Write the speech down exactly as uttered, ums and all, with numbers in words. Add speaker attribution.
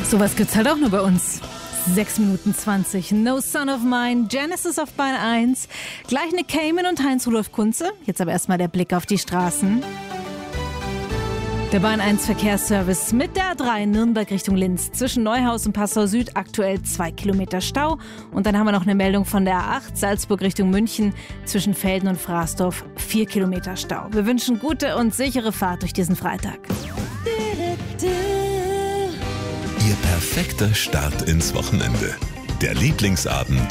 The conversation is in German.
Speaker 1: Sowas gibt's halt auch nur bei uns. sechs Minuten zwanzig. No Son of Mine, Genesis auf Bahn eins. Gleich Nick Cayman und Heinz-Rudolf Kunze. Jetzt aber erstmal der Blick auf die Straßen. Der Bahn eins Verkehrsservice mit der A drei Nürnberg Richtung Linz. Zwischen Neuhaus und Passau Süd aktuell zwei Kilometer Stau. Und dann haben wir noch eine Meldung von der A acht Salzburg Richtung München. Zwischen Velden und Fraßdorf vier Kilometer Stau. Wir wünschen gute und sichere Fahrt durch diesen Freitag.
Speaker 2: Ihr perfekter Start ins Wochenende. Der Lieblingsabend